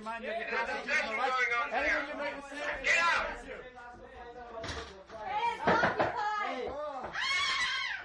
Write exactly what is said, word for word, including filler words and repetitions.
mind you of your There's constitutional nothing rights. going on Anything there. you may say. Get